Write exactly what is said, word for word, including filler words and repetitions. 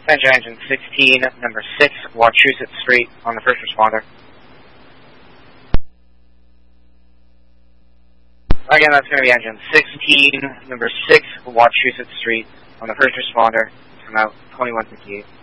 Passenger engine sixteen, number six, Wachusett Street, on the first responder. Again, that's going to be engine sixteen, number six, Wachusett Street, on the first responder, from out twenty-one fifty-eight.